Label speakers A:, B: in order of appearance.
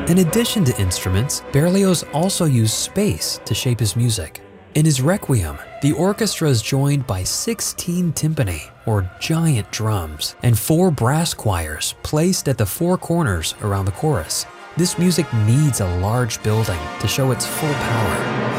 A: In addition to instruments, Berlioz also used space to shape his music. In his Requiem, the orchestra is joined by 16 timpani, or giant drums, and 4 brass choirs placed at the 4 corners around the chorus. This music needs a large building to show its full power.